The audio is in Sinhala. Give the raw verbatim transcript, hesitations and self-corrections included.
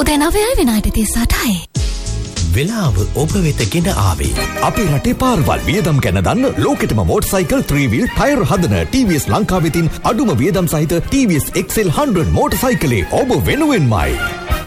උදේ නවයයි විනාඩි තිස් අටයි. වෙලාව ඔබ වෙත ගෙන ආවේ. අපේ රටේ පාරවල් වියදම් ගැන දන්න ලෝකෙටම මෝටර්සයිකල් three wheel ටයර් හදන T V S ලංකාවෙතින් අඩුම වියදම් සහිත T V S X L one hundred මෝටර්සයිකලේ ඔබ වෙනුවෙන්මයි.